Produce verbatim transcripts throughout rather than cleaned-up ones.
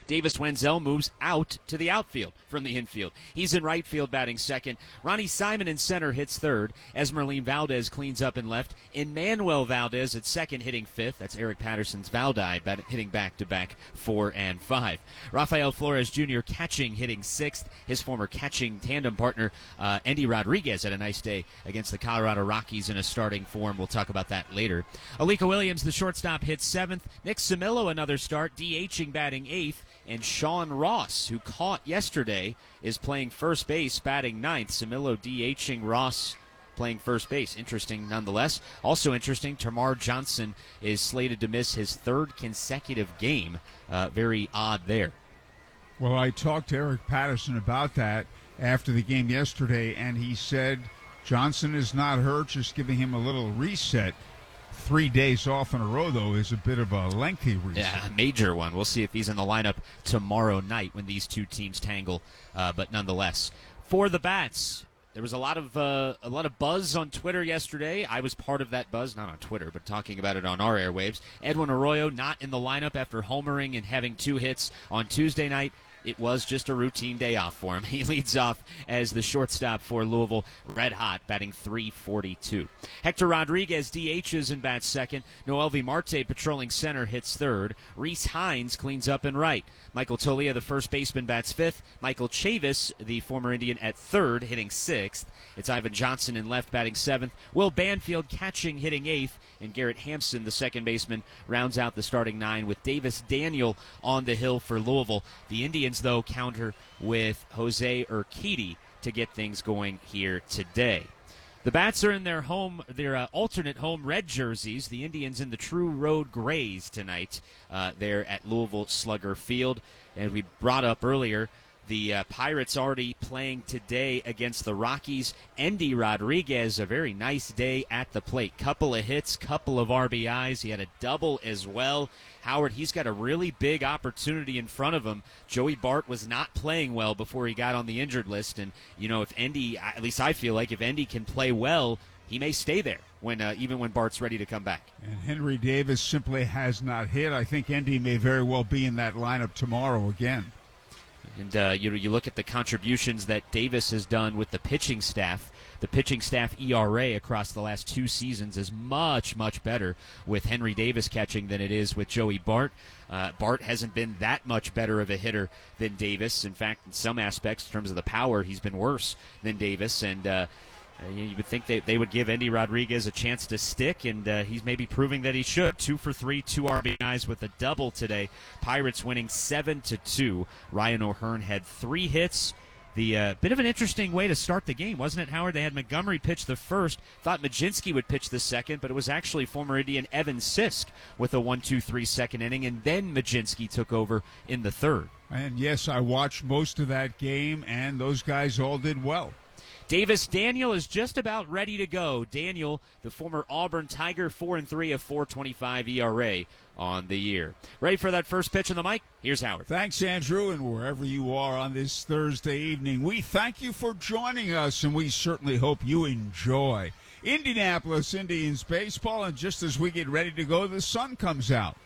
Davis Wenzel moves out to the outfield from the infield. He's in right field batting second. Ronnie Simon in center hits third. Esmeralyn Valdez cleans up in left. Emmanuel Valdez at second hitting fifth. That's Eric Patterson's Valdi hitting back-to-back four and five. Rafael Flores Junior catching hitting sixth. His former catching tandem partner, uh, Andy Rodriguez, had a nice day against the Colorado Rockies in a starting form. We'll talk about that later. Alika Williams, the shortstop, hits seventh. Nick Samillo, another start, DHing batting eighth. And Sean Ross, who caught yesterday, is playing first base, batting ninth. Samillo DHing, Ross playing first base. Interesting nonetheless. Also interesting, Tamar Johnson is slated to miss his third consecutive game. Uh, very odd there. Well, I talked to Eric Patterson about that after the game yesterday, and he said Johnson is not hurt, just giving him a little reset. Three days off in a row, though, is a bit of a lengthy reset. Yeah, major one. We'll see if he's in the lineup tomorrow night when these two teams tangle. Uh, but nonetheless, for the Bats, there was a lot of uh, a lot of buzz on Twitter yesterday. I was part of that buzz, not on Twitter, but talking about it on our airwaves. Edwin Arroyo not in the lineup after homering and having two hits on Tuesday night. It was just a routine day off for him. He leads off as the shortstop for Louisville, red hot, batting three forty-two. Hector Rodriguez D Hs and bats second. Noelvi Marte patrolling center hits third. Reese Hines cleans up in right. Michael Tolia, the first baseman, bats fifth. Michael Chavis, the former Indian, at third, hitting sixth. It's Ivan Johnson in left, batting seventh. Will Banfield catching, hitting eighth. And Garrett Hampson, the second baseman, rounds out the starting nine with Davis Daniel on the hill for Louisville. The Indians, though, counter with Jose Urquidy to get things going here today. The Bats are in their home, their uh, alternate home red jerseys. The Indians in the True Road grays tonight. Uh, there at Louisville Slugger Field. And we brought up earlier, the uh, Pirates already playing today against the Rockies. Endy Rodriguez, a very nice day at the plate. Couple of hits, couple of R B Is. He had a double as well. Howard, he's got a really big opportunity in front of him. Joey Bart was not playing well before he got on the injured list. And, you know, if Endy, at least I feel like if Endy can play well, he may stay there when uh, even when Bart's ready to come back. And Henry Davis simply has not hit. I think Endy may very well be in that lineup tomorrow again. And uh, you you look at the contributions that Davis has done with the pitching staff. The pitching staff E R A across the last two seasons is much, much better with Henry Davis catching than it is with Joey Bart. Uh, Bart hasn't been that much better of a hitter than Davis. In fact, in some aspects, in terms of the power, he's been worse than Davis. And uh, you would think they, they would give Endy Rodriguez a chance to stick, and uh, he's maybe proving that he should. Two for three, two R B Is with a double today. Pirates winning seven to two. Ryan O'Hearn had three hits. The uh, bit of an interesting way to start the game, wasn't it, Howard? They had Montgomery pitch the first, thought Majinski would pitch the second, but it was actually former Indian Evan Sisk with a one two three second inning, and then Majinski took over in the third. And, yes, I watched most of that game, and those guys all did well. Davis Daniel is just about ready to go. Daniel, the former Auburn Tiger, four and three, a four twenty-five E R A on the year. Ready for that first pitch on the mic? Here's Howard. Thanks, Andrew, and wherever you are on this Thursday evening, we thank you for joining us, and we certainly hope you enjoy Indianapolis Indians baseball. And just as we get ready to go, the sun comes out.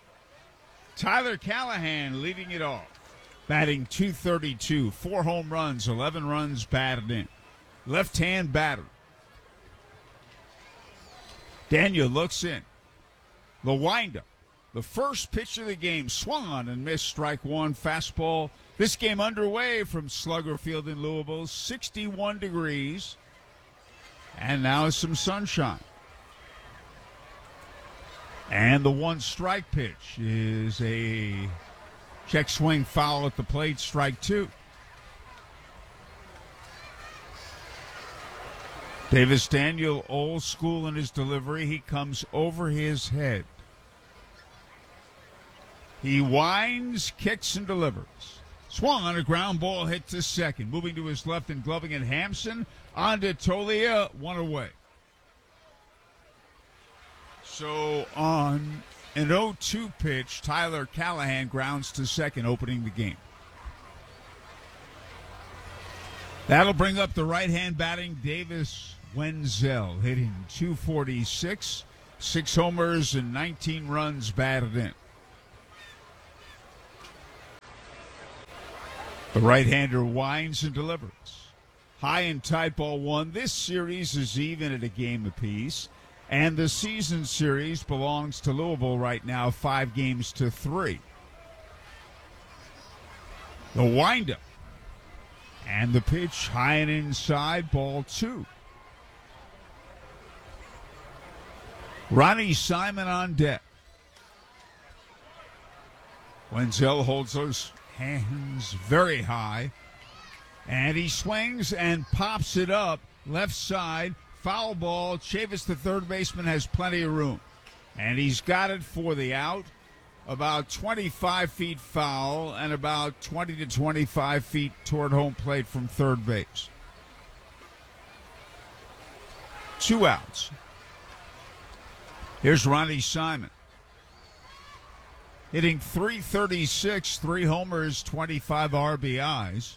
Tyler Callahan leading it off, batting two thirty-two, four home runs, eleven runs batted in. Left-hand batter. Daniel looks in. The windup. The first pitch of the game swung on and missed, strike one, fastball. This game underway from Slugger Field in Louisville, sixty-one degrees. And now some sunshine. And the one strike pitch is a check swing foul at the plate, strike two. Davis Daniel, old school in his delivery. He comes over his head. He winds, kicks, and delivers. Swung on a ground ball, hit to second. Moving to his left and gloving at Hampson. On to Tolia, one away. So on an oh two pitch, Tyler Callahan grounds to second, opening the game. That'll bring up the right-hand batting Davis Wenzel, hitting two forty-six, six homers and nineteen runs batted in. The right-hander winds and delivers. High and tight, ball one. This series is even at a game apiece. And the season series belongs to Louisville right now, five games to three. The windup. And the pitch high and inside, ball two. Ronnie Simon on deck. Wenzel holds those hands very high. And he swings and pops it up left side. Foul ball. Chavis, the third baseman, has plenty of room. And he's got it for the out. About twenty-five feet foul and about twenty to twenty-five feet toward home plate from third base. Two outs. Here's Ronnie Simon. Hitting three thirty-six, three homers, twenty-five R B Is.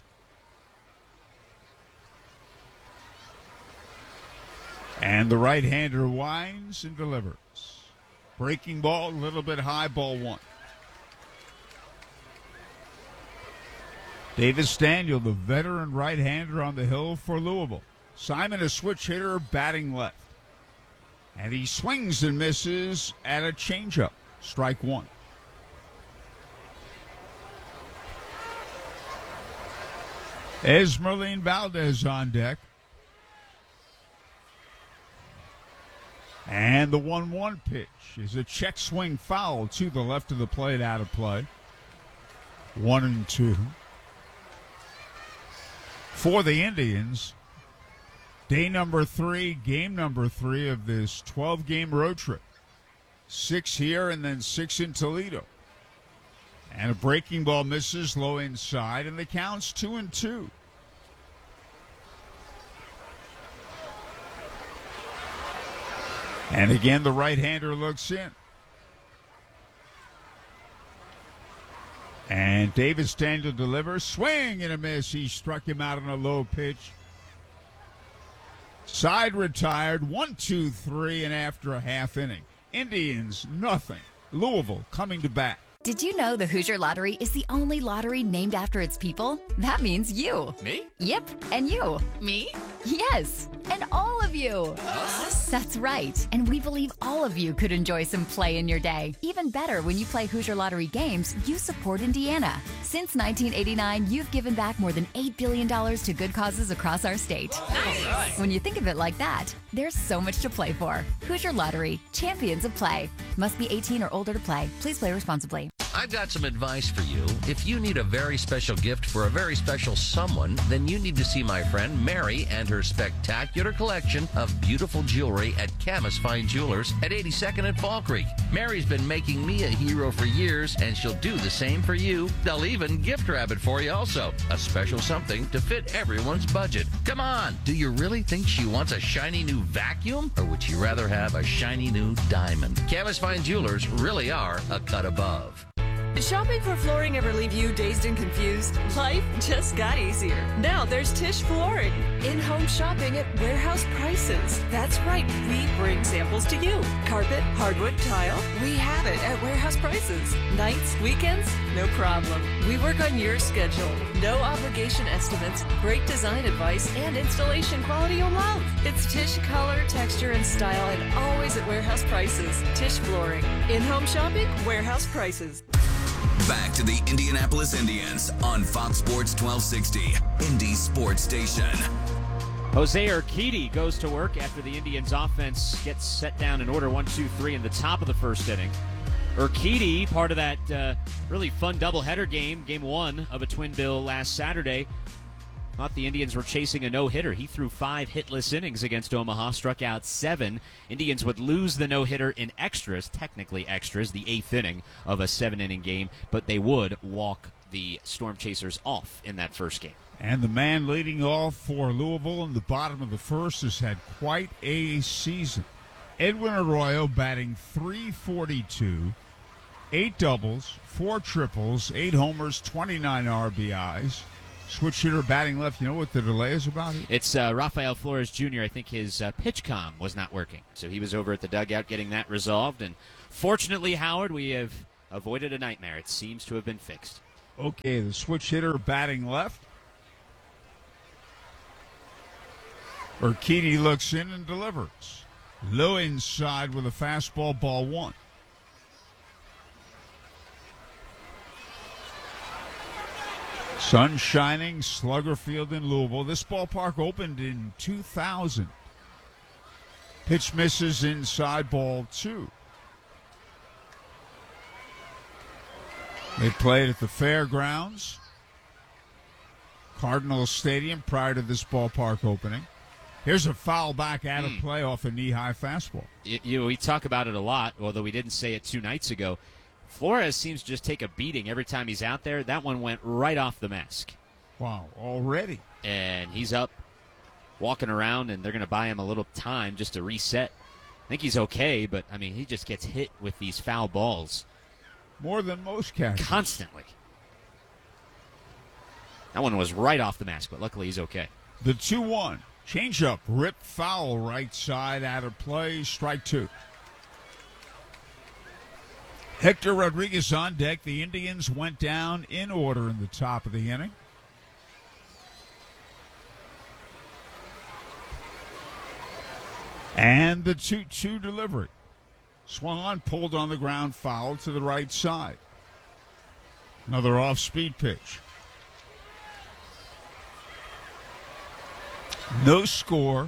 And the right-hander winds and delivers. Breaking ball, a little bit high, ball one. Davis Daniel, the veteran right-hander on the hill for Louisville. Simon, a switch hitter, batting left. And he swings and misses at a changeup. Strike one. Esmeralyn Valdez on deck. And the one one pitch is a check swing foul to the left of the plate, out of play. One and two. For the Indians, day number three, game number three of this twelve-game road trip. Six here and then six in Toledo. And a breaking ball misses low inside, and the count's two and two. And again, the right-hander looks in. And Davis Daniel delivers. Swing and a miss. He struck him out on a low pitch. Side retired. One, two, three, and after a half inning. Indians, nothing. Louisville coming to bat. Did you know the Hoosier Lottery is the only lottery named after its people? That means you. Me? Yep, and you. Me? Yes, and all of you. Us? That's right. And we believe all of you could enjoy some play in your day. Even better, when you play Hoosier Lottery games, you support Indiana. Since nineteen eighty-nine, you've given back more than eight billion dollars to good causes across our state. Nice. When you think of it like that, there's so much to play for. Hoosier Lottery, champions of play. Must be eighteen or older to play. Please play responsibly. I've got some advice for you. If you need a very special gift for a very special someone, then you need to see my friend Mary and her spectacular collection of beautiful jewelry at Camus Fine Jewelers at eighty-second and Fall Creek. Mary's been making me a hero for years, and she'll do the same for you. They'll even gift wrap it for you also. A special something to fit everyone's budget. Come on, do you really think she wants a shiny new vacuum? Or would she rather have a shiny new diamond? Camus Fine Jewelers really are a cut above. Did shopping for flooring ever leave you dazed and confused? Life just got easier. Now there's Tisch Flooring. In-home shopping at warehouse prices. That's right, we bring samples to you. Carpet, hardwood, tile, we have it at warehouse prices. Nights, weekends, no problem. We work on your schedule. No obligation estimates, great design advice, and installation quality you'll love. It's Tisch color, texture, and style, and always at warehouse prices. Tisch Flooring. In-home shopping, warehouse prices. Back to the Indianapolis Indians on Fox Sports twelve sixty, Indy Sports Station. Jose Urquidy goes to work after the Indians' offense gets set down in order one two three in the top of the first inning. Urquidy, part of that uh, really fun doubleheader game, game one of a twin bill last Saturday. Thought the Indians were chasing a no-hitter. He threw five hitless innings against Omaha, struck out seven. Indians would lose the no-hitter in extras, technically extras, the eighth inning of a seven-inning game, but they would walk the Storm Chasers off in that first game. And the man leading off for Louisville in the bottom of the first has had quite a season. Edwin Arroyo batting three forty-two, eight doubles, four triples, eight homers, twenty-nine R B Is. Switch hitter batting left. You know what the delay is about it? It's uh, Rafael Flores Junior I think his uh, pitch comm was not working. So he was over at the dugout getting that resolved. And fortunately, Howard, we have avoided a nightmare. It seems to have been fixed. Okay, the switch hitter batting left. Urquidy looks in and delivers. Low inside with a fastball, ball one. Sun shining, Slugger Field in Louisville. This ballpark opened in two thousand. Pitch misses inside, ball two. They played at the Fairgrounds, Cardinals Stadium, prior to this ballpark opening. Here's a foul back out of play off a knee-high fastball. You, you, we talk about it a lot, although we didn't say it two nights ago. Flores seems to just take a beating every time he's out there. That one went right off the mask. Wow, already. And he's up, walking around, and they're going to buy him a little time just to reset. I think he's okay, but, I mean, he just gets hit with these foul balls. More than most catchers. Constantly. That one was right off the mask, but luckily he's okay. The two one. Changeup, rip foul, right side, out of play, strike two. Hector Rodriguez on deck. The Indians went down in order in the top of the inning. And the two two delivery. Swung on, pulled on the ground, foul to the right side. Another off-speed pitch. No score.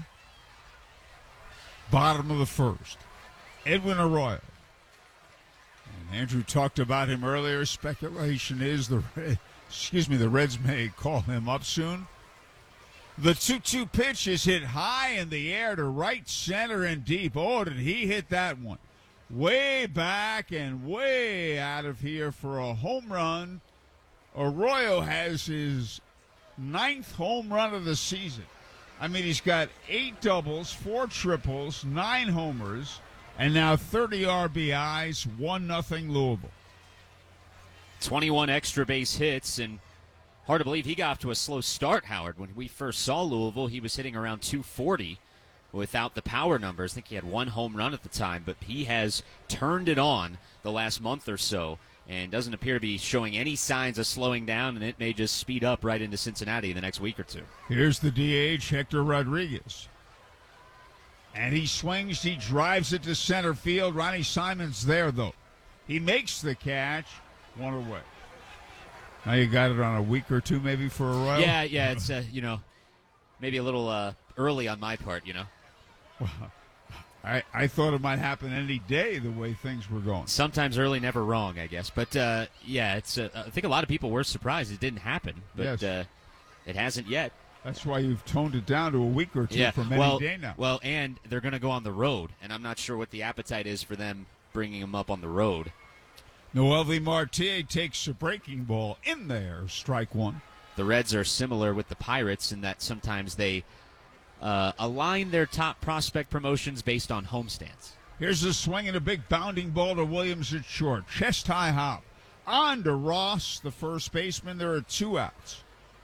Bottom of the first. Edwin Arroyo. And Andrew talked about him earlier. Speculation is the Red, excuse me, the Reds may call him up soon. The two two pitch is hit high in the air to right center and deep. Oh, did he hit that one? Way back and way out of here for a home run. Arroyo has his ninth home run of the season. I mean, he's got eight doubles, four triples, nine homers, and now thirty R B Is, one nothing Louisville. twenty-one extra base hits, and hard to believe he got off to a slow start, Howard. When we first saw Louisville, he was hitting around two forty without the power numbers. I think he had one home run at the time, but he has turned it on the last month or so and doesn't appear to be showing any signs of slowing down, and it may just speed up right into Cincinnati in the next week or two. Here's the D H, Hector Rodriguez. And he swings, he drives it to center field. Ronnie Simon's there, though. He makes the catch, one away. Now you got it on a week or two maybe for a while? Yeah, yeah, it's, uh, you know, maybe a little uh, early on my part, you know. Well, I, I thought it might happen any day the way things were going. Sometimes early, never wrong, I guess. But, uh, yeah, it's. Uh, I think a lot of people were surprised it didn't happen, but Yes. uh, it hasn't yet. That's why you've toned it down to a week or two Yeah, from any well, day now. well, and they're going to go on the road, and I'm not sure what the appetite is for them bringing him up on the road. Noelvi Marte takes a breaking ball in there, strike one. The Reds are similar with the Pirates in that sometimes they uh, align their top prospect promotions based on homestands. Here's a swing and a big bounding ball to Williams at short. Chest high hop. On to Ross, the first baseman. There are two outs.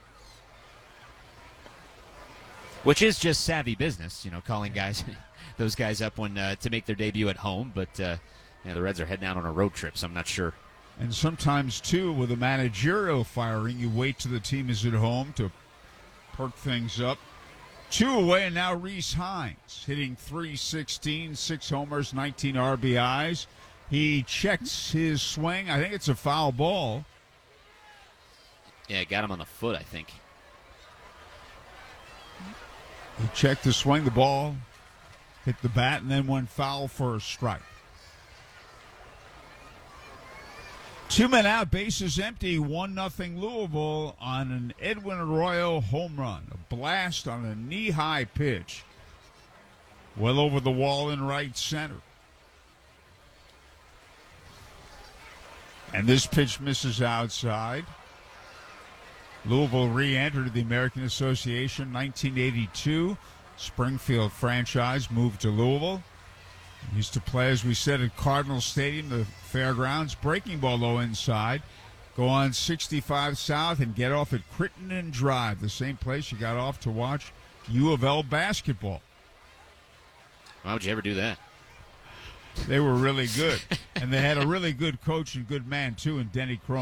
Which is just savvy business, you know, calling guys, those guys up when uh, to make their debut at home. But uh, you know, the Reds are heading out on a road trip, so I'm not sure. And sometimes, too, with a managerial firing, you wait till the team is at home to perk things up. Two away, and now Reese Hines hitting three sixteen, six homers, nineteen R B Is. He checks his swing. I think it's a foul ball. Yeah, got him on the foot, I think. He checked the swing, the ball hit the bat, and then went foul for a strike. Two men out, bases empty, one nothing Louisville on an Edwin Arroyo home run. A blast on a knee-high pitch. Well over the wall in right center. And this pitch misses outside. Louisville re-entered the American Association nineteen eighty-two. Springfield franchise moved to Louisville. Used to play, as we said, at Cardinal Stadium, the fairgrounds. Breaking ball low inside. Go on sixty-five South and get off at Crittenden Drive, the same place you got off to watch U of L basketball. Why would you ever do that? They were really good. And they had a really good coach and good man, too, in Denny Crum.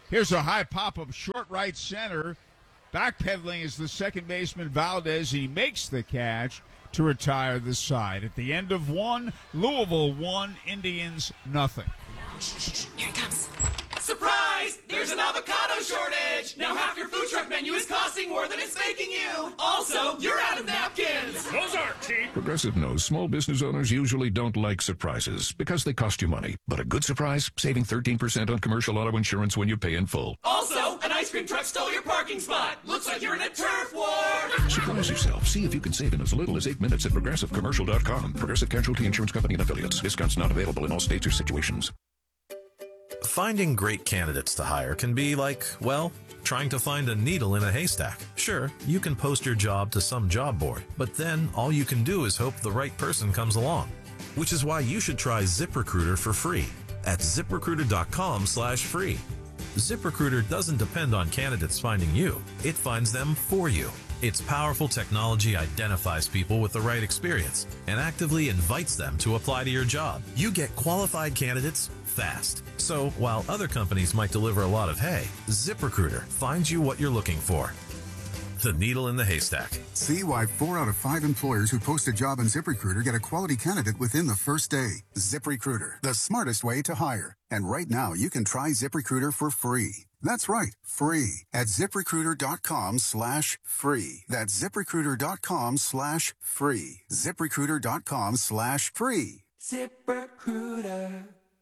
Here's a high pop-up short right center. Backpedaling is the second baseman Valdez. He makes the catch to retire the side. At the end of one, Louisville one, Indians nothing. Here it comes. Surprise! There's an avocado shortage! Now half your food truck menu is costing more than it's making you! Also, you're out of napkins! Those aren't cheap! Progressive knows small business owners usually don't like surprises because they cost you money. But a good surprise? Saving thirteen percent on commercial auto insurance when you pay in full. Also, an ice cream truck stole your parking spot! Looks like you're in a turf war! Surprise yourself. See if you can save in as little as eight minutes at Progressive Commercial dot com. Progressive Casualty Insurance Company and Affiliates. Discounts not available in all states or situations. Finding great candidates to hire can be like, well, trying to find a needle in a haystack. Sure, you can post your job to some job board, but then all you can do is hope the right person comes along. Which is why you should try ZipRecruiter for free at ZipRecruiter dot com slash free. ZipRecruiter doesn't depend on candidates finding you. It finds them for you. Its powerful technology identifies people with the right experience and actively invites them to apply to your job. You get qualified candidates fast. So while other companies might deliver a lot of hay, ZipRecruiter finds you what you're looking for. The needle in the haystack. See why four out of five employers who post a job on ZipRecruiter get a quality candidate within the first day. ZipRecruiter, the smartest way to hire. And right now, you can try ZipRecruiter for free. That's right, free at ZipRecruiter dot com slash free. That's ZipRecruiter dot com slash free. ZipRecruiter dot com slash free. ZipRecruiter.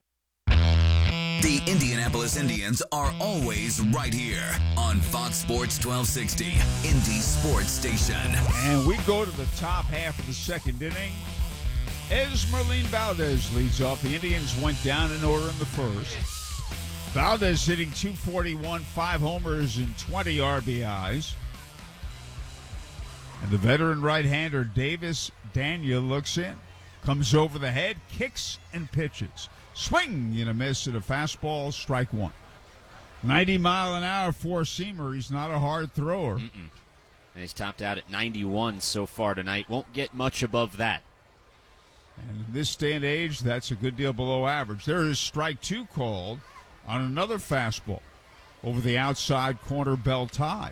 The Indianapolis Indians are always right here on Fox Sports twelve sixty, Indy Sports Station. And we go to the top half of the second inning. Esmeralyn Valdez leads off. The Indians went down in order in the first. Valdez hitting two forty-one, five homers and twenty R B Is. And the veteran right-hander Davis Daniel looks in. Comes over the head, kicks and pitches. Swing and a miss at a fastball, strike one. ninety mile an hour four-seamer. He's not a hard thrower. Mm-mm. And he's topped out at ninety-one so far tonight. Won't get much above that. And in this day and age, that's a good deal below average. There is strike two called on another fastball over the outside corner, belt high.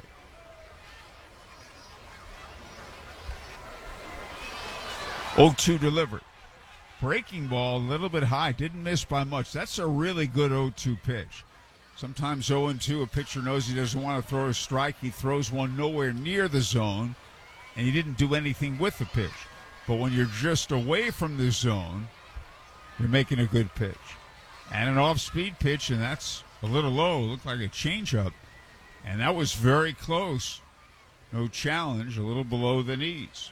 oh two delivered. Breaking ball, a little bit high. Didn't miss by much. That's a really good oh two pitch. Sometimes oh and two, a pitcher knows he doesn't want to throw a strike. He throws one nowhere near the zone, and he didn't do anything with the pitch. But when you're just away from the zone, you're making a good pitch. And an off-speed pitch, and that's a little low. Looked like a changeup. And that was very close. No challenge, a little below the knees.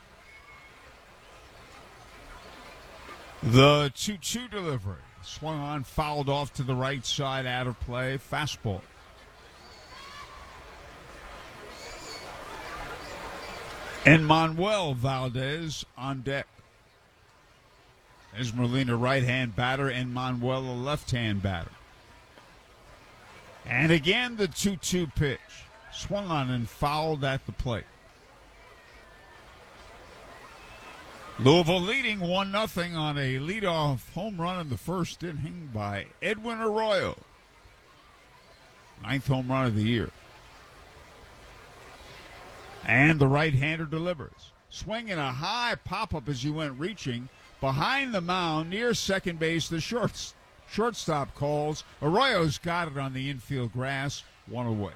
The two two delivery. Swung on, fouled off to the right side, out of play. Fastball. And Manuel Valdez on deck. Esmeralyn, a right-hand batter, and Manuel, a left-hand batter. And again, the two two pitch. Swung on and fouled at the plate. Louisville leading one nothing on a leadoff home run in the first inning by Edwin Arroyo. Ninth home run of the year. And the right-hander delivers. Swinging a high pop-up as he went reaching. Behind the mound, near second base, the shorts, shortstop calls. Arroyo's got it on the infield grass. One away.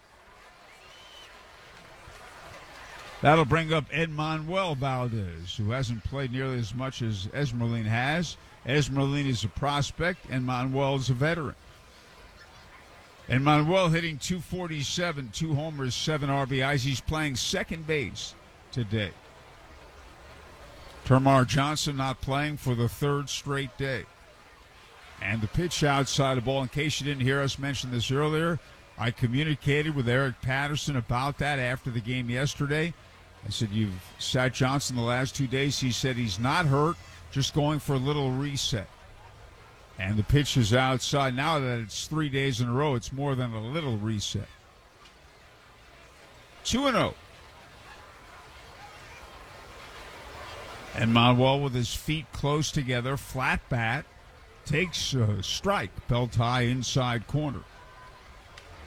That'll bring up Ed Manuel Valdez, who hasn't played nearly as much as Esmeralyn has. Esmeralyn is a prospect, and Manuel is a veteran. And Manuel hitting two forty-seven, two homers, seven R B Is. He's playing second base today. Termarr Johnson not playing for the third straight day. And the pitch outside the ball, in case you didn't hear us mention this earlier, I communicated with Eric Patterson about that after the game yesterday. I said, you've sat Johnson the last two days. He said he's not hurt, just going for a little reset. And the pitch is outside. Now that it's three days in a row, it's more than a little reset. two and oh. And Manuel with his feet close together, flat bat, takes a strike, belt high inside corner.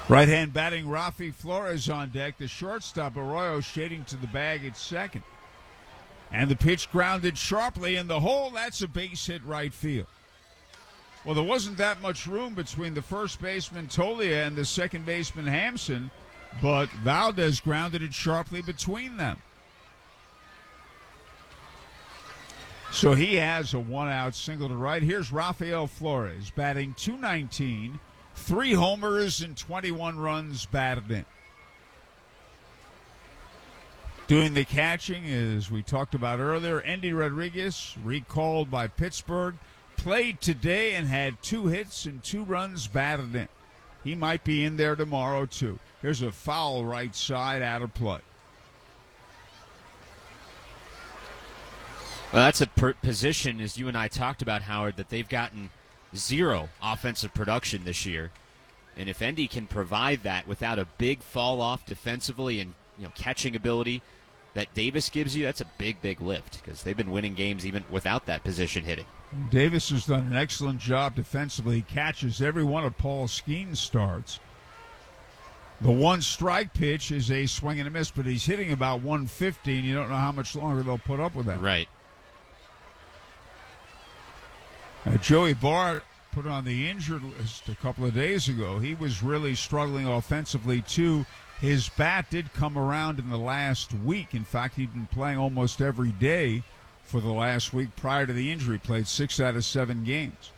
Right-hand batting Rafi Flores on deck. The shortstop, Arroyo, shading to the bag at second. And the pitch grounded sharply in the hole. That's a base hit right field. Well, there wasn't that much room between the first baseman, Tolia, and the second baseman, Hampson, but Valdez grounded it sharply between them. So he has a one-out single to right. Here's Rafael Flores batting two nineteen, three homers and twenty-one runs batted in. Doing the catching, as we talked about earlier, Endy Rodriguez, recalled by Pittsburgh, played today and had two hits and two runs batted in. He might be in there tomorrow, too. Here's a foul right side out of play. Well, that's a per- position, as you and I talked about, Howard, that they've gotten zero offensive production this year. And if Endy can provide that without a big fall off defensively and, you know, catching ability that Davis gives you, that's a big, big lift because they've been winning games even without that position hitting. Davis has done an excellent job defensively. He catches every one of Paul Skeen's starts. The one strike pitch is a swing and a miss, but he's hitting about one fifty, and you don't know how much longer they'll put up with that. Right. Uh, Joey Bart put on the injured list a couple of days ago. He was really struggling offensively, too. His bat did come around in the last week. In fact, he'd been playing almost every day for the last week prior to the injury. Played six out of seven games.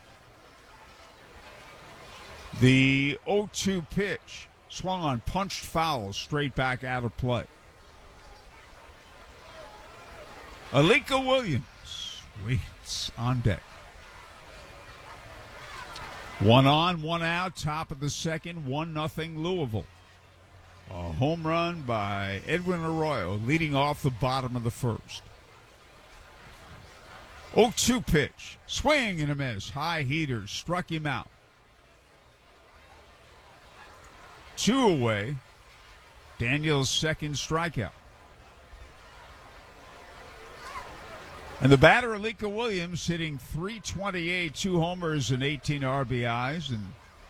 The oh two pitch swung on, punched foul, straight back out of play. Alika Williams waits on deck. One on, one out, top of the second, one nothing Louisville. A home run by Edwin Arroyo, leading off the bottom of the first. oh two pitch, swing and a miss. High heater, struck him out. Two away, Daniel's second strikeout. And the batter, Alika Williams, hitting three twenty-eight, two homers and eighteen R B Is. And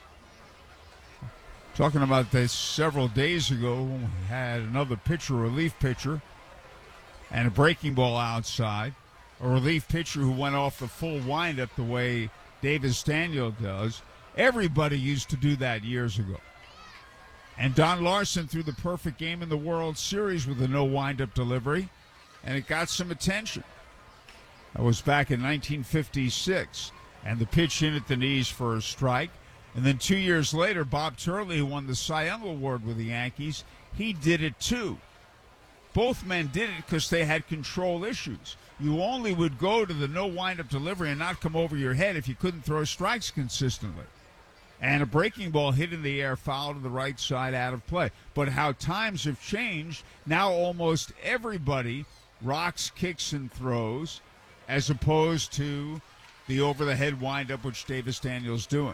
talking about this several days ago, we had another pitcher, relief pitcher, and a breaking ball outside. A relief pitcher who went off the full windup the way Davis Daniel does. Everybody used to do that years ago. And Don Larson threw the perfect game in the World Series with a no windup delivery, and it got some attention. That was back in nineteen fifty-six, and the pitch in at the knees for a strike. And then two years later, Bob Turley, who won the Cy Young Award with the Yankees, he did it too. Both men did it because they had control issues. You only would go to the no windup delivery and not come over your head if you couldn't throw strikes consistently. And a breaking ball hit in the air, foul to the right side, out of play. But how times have changed, now almost everybody rocks, kicks, and throws, as opposed to the over-the-head windup, which Davis Daniel's doing.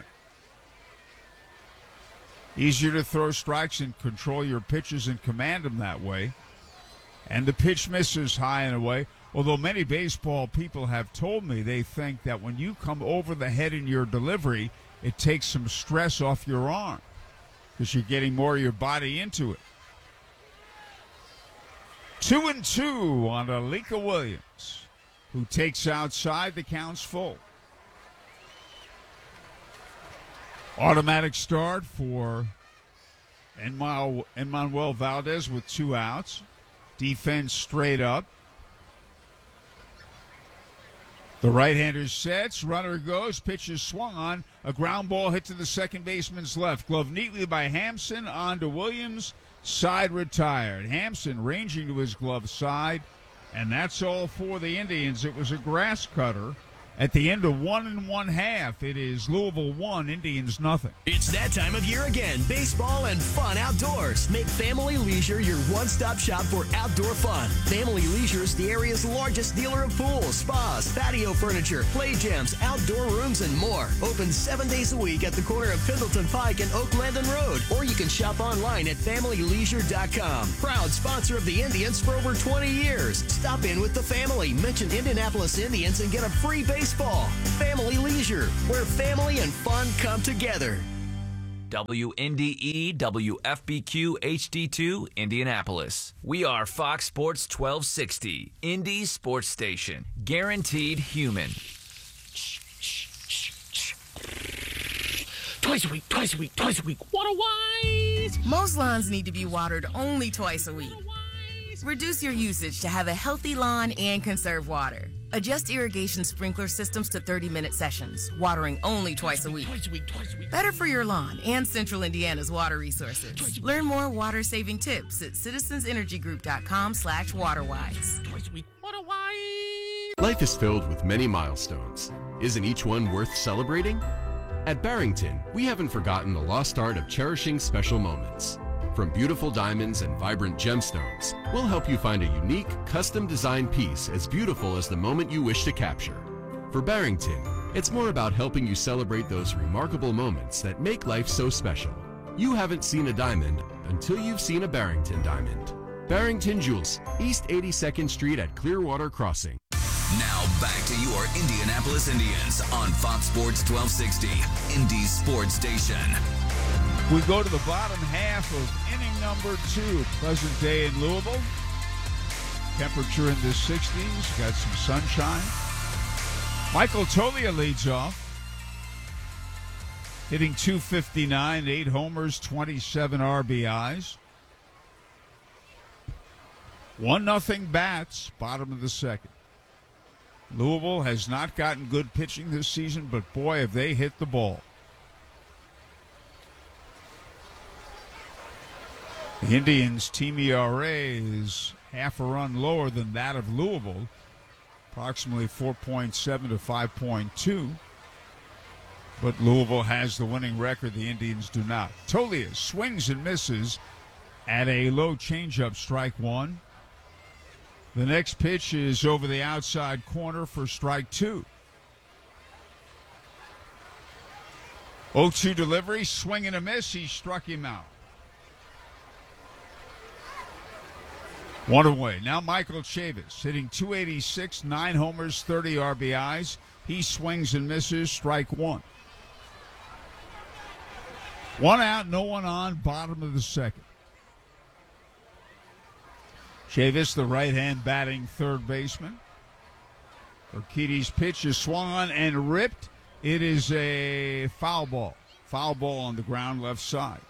Easier to throw strikes and control your pitches and command them that way. And the pitch misses high and away. Although many baseball people have told me they think that when you come over the head in your delivery, it takes some stress off your arm because you're getting more of your body into it. Two and two on Alika Williams, who takes outside. The count's full. Automatic start for Enmanuel Valdez with two outs. Defense straight up. The right-hander sets, runner goes, pitch is swung on, a ground ball hit to the second baseman's left. Glove neatly by Hampson, on to Williams, side retired. Hampson ranging to his glove side, and that's all for the Indians. It was a grass cutter. At the end of one and one half, it is Louisville one, Indians nothing. It's that time of year again. Baseball and fun outdoors. Make Family Leisure your one-stop shop for outdoor fun. Family Leisure is the area's largest dealer of pools, spas, patio furniture, play gyms, outdoor rooms, and more. Open seven days a week at the corner of Pendleton Pike and Oak Landon Road. Or you can shop online at family leisure dot com. Proud sponsor of the Indians for over twenty years. Stop in with the family. Mention Indianapolis Indians and get a free baseball. Family Leisure, where family and fun come together. W N D E W F B Q H D two, Indianapolis. We are Fox Sports twelve sixty, Indy's sports station. Guaranteed human. Twice a week, twice a week, twice a week. Water wise! Most lawns need to be watered only twice a week. Reduce your usage to have a healthy lawn and conserve water. Adjust irrigation sprinkler systems to thirty-minute sessions, watering only twice a week. Twice a week, twice a week. Better for your lawn and Central Indiana's water resources. Learn more water-saving tips at citizensenergygroup.com slash waterwise. Twice a week. Water wise! Life is filled with many milestones. Isn't each one worth celebrating? At Barrington, we haven't forgotten the lost art of cherishing special moments. From beautiful diamonds and vibrant gemstones, we'll help you find a unique, custom-designed piece as beautiful as the moment you wish to capture. For Barrington, it's more about helping you celebrate those remarkable moments that make life so special. You haven't seen a diamond until you've seen a Barrington diamond. Barrington Jewels, East eighty-second Street at Clearwater Crossing. Now back to your Indianapolis Indians on Fox Sports twelve sixty, Indy's sports station. We go to the bottom half of inning number two. Pleasant day in Louisville. Temperature in the sixties. Got some sunshine. Michael Toglia leads off. Hitting two fifty-nine, eight homers, twenty-seven R B Is. one nothing bats, bottom of the second. Louisville has not gotten good pitching this season, but boy, have they hit the ball. The Indians' team E R A is half a run lower than that of Louisville, approximately four point seven to five point two. But Louisville has the winning record. The Indians do not. Toglia swings and misses at a low changeup, strike one. The next pitch is over the outside corner for strike two. oh two delivery, swing and a miss. He struck him out. One away. Now Michael Chavis hitting two eighty-six, nine homers, thirty R B Is. He swings and misses, strike one. One out, no one on, bottom of the second. Chavis, the right-hand batting third baseman. Urquidy's pitch is swung on and ripped. It is a foul ball. Foul ball on the ground left side.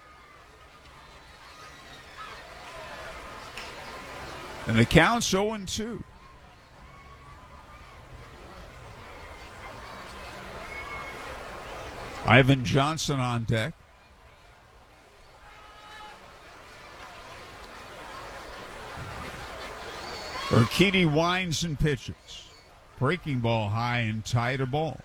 And the count's oh and two. Ivan Johnson on deck. Urquidy winds and pitches. Breaking ball high and tight a ball.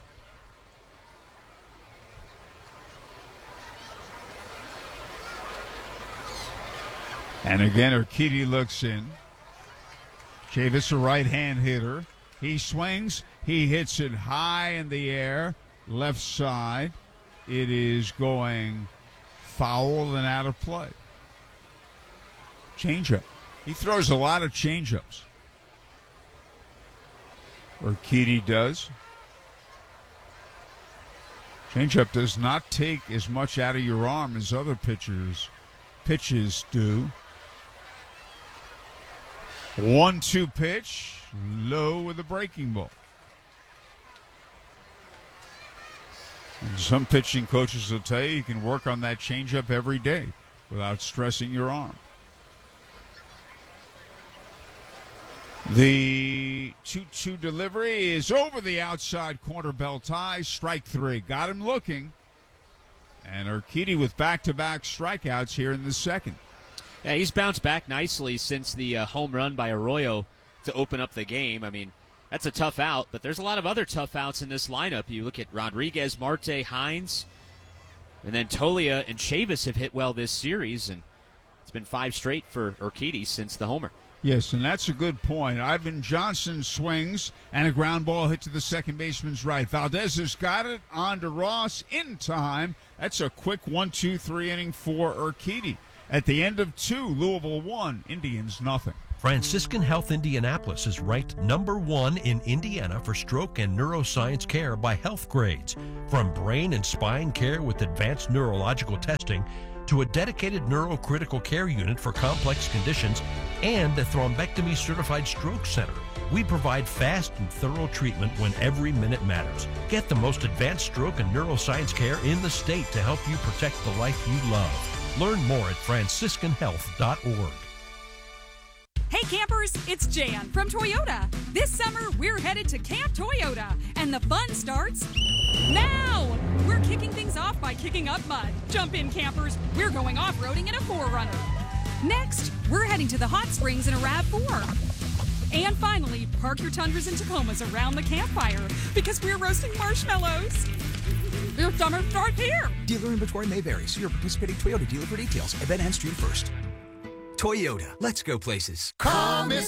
And again, Urquidy looks in. Chavis, a right-hand hitter. He swings. He hits it high in the air, left side. It is going foul and out of play. Changeup. He throws a lot of changeups. Urquidy does. Changeup does not take as much out of your arm as other pitchers pitches do. one two pitch, low with a breaking ball. And some pitching coaches will tell you you can work on that changeup every day without stressing your arm. The two two delivery is over the outside corner, belt high, strike three. Got him looking. And Urquidy with back-to-back strikeouts here in the second. Yeah, he's bounced back nicely since the uh, home run by Arroyo to open up the game. I mean, that's a tough out, but there's a lot of other tough outs in this lineup. You look at Rodriguez, Marte, Hines, and then Toglia and Chavis have hit well this series, and it's been five straight for Urquidy since the homer. Yes, and that's a good point. Ivan Johnson swings, and a ground ball hit to the second baseman's right. Valdez has got it on to Ross in time. That's a quick one two three inning for Urquidy. At the end of two, Louisville one, Indians nothing. Franciscan Health Indianapolis is ranked number one in Indiana for stroke and neuroscience care by Health Grades. From brain and spine care with advanced neurological testing to a dedicated neurocritical care unit for complex conditions and a thrombectomy certified stroke center. We provide fast and thorough treatment when every minute matters. Get the most advanced stroke and neuroscience care in the state to help you protect the life you love. Learn more at franciscan health dot org. Hey campers, it's Jan from Toyota. This summer, we're headed to Camp Toyota, and the fun starts now! We're kicking things off by kicking up mud. Jump in, campers. We're going off-roading in a four runner. Next, we're heading to the hot springs in a RAV four. And finally, park your Tundras and Tacomas around the campfire because we're roasting marshmallows. Your summer starts here. Dealer inventory may vary. See your participating Toyota dealer for details. Event ends June first. Toyota. Let's go places. Call Miss